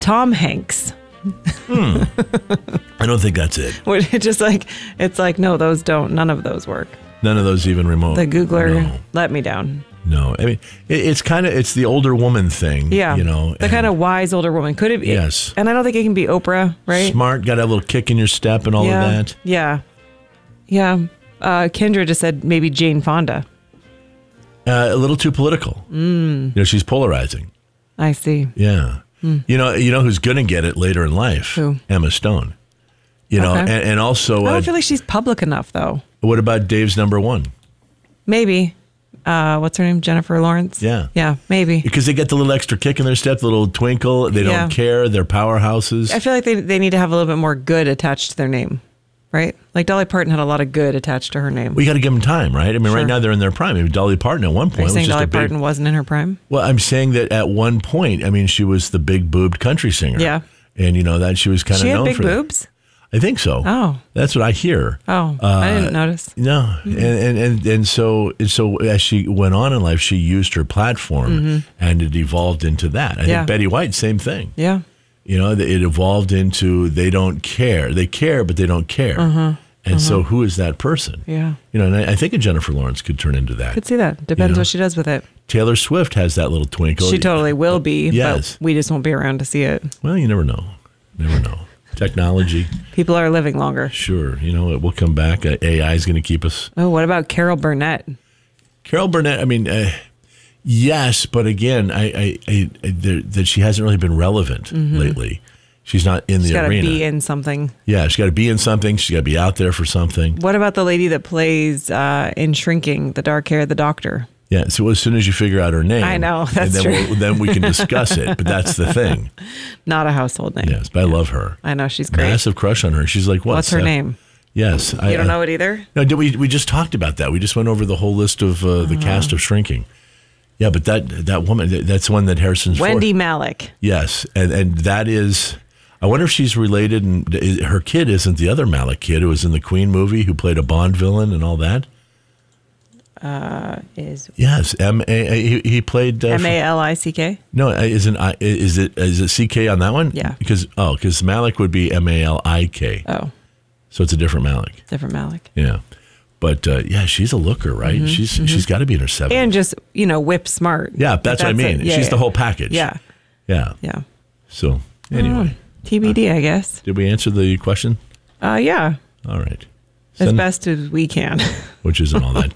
Tom Hanks. I don't think that's it. It's like, no, those don't. None of those work. None of those even remote. The Googler let me down. No, I mean, it's the older woman thing. Yeah. The kind of wise older woman. Could it be? Yes. And I don't think it can be Oprah, right? Smart, got a little kick in your step and all of that. Yeah. Yeah. Kendra just said maybe Jane Fonda. A little too political. She's polarizing. I see. Yeah. You know who's going to get it later in life? Who? Emma Stone. And also... I don't feel like she's public enough, though. What about Dave's number one? Maybe. What's her name? Jennifer Lawrence? Yeah. Yeah, maybe. Because they get the little extra kick in their step, the little twinkle. They don't care. They're powerhouses. I feel like they need to have a little bit more good attached to their name, right? Like Dolly Parton had a lot of good attached to her name. We got to give them time, right? I mean, right now they're in their prime. I mean, Dolly Parton at one point was just Dolly Parton wasn't in her prime? Well, I'm saying that at one point, I mean, she was the big boobed country singer. Yeah. And that she was kind of known for She had big boobs? I think so. Oh. That's what I hear. Oh, I didn't notice. No. And so as she went on in life, she used her platform and it evolved into that. I think Betty White, same thing. Yeah. It evolved into they don't care. They care, but they don't care. And so who is that person? Yeah. And I think a Jennifer Lawrence could turn into that. Could see that. Depends what she does with it. Taylor Swift has that little twinkle. She totally will be. Yes. But we just won't be around to see it. Well, you never know. Never know. Technology. People are living longer. Sure. It will come back. AI is going to keep us. Oh, what about Carol Burnett? Carol Burnett, I mean, yes, but again, that she hasn't really been relevant lately. She's not in the arena. She's got to be in something. Yeah, she's got to be in something. She's got to be out there for something. What about the lady that plays in Shrinking, the dark hair, the doctor? Yeah, so as soon as you figure out her name, I know, that's true. Then we can discuss it, but that's the thing. Not a household name. Yes, but I love her. I know, she's great. Massive crush on her. She's like, what? What's her name? Yes. You don't know it either? No, we just talked about that. We just went over the whole list of the cast of Shrinking. Yeah, but that woman, that's one that Harrison's Wendy Malick. Yes, and that is... I wonder if she's related, and her kid isn't the other Malick kid who was in the Queen movie, who played a Bond villain and all that. Yes, he played Malick. No, is it CK on that one? Yeah, because Malick would be Malik. Oh, so it's a different Malick. Different Malick. Yeah, but she's a looker, right? She's got to be in her 70s and just whip smart. Yeah, that's what I mean. She's the whole package. Yeah. So anyway, TBD, I guess. Did we answer the question? Yeah. All right. As best as we can. Which isn't all that